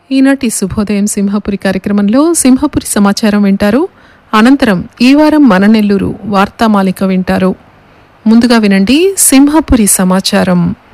ఈనాటి శుభోదయం సింహపురి కార్యక్రమంలో సింహపురి సమాచారం వింటారు. అనంతరం ఈ వారం మన నెల్లూరు వార్తామాలిక వింటారు. ముందుగా వినండి సింహపురి సమాచారం.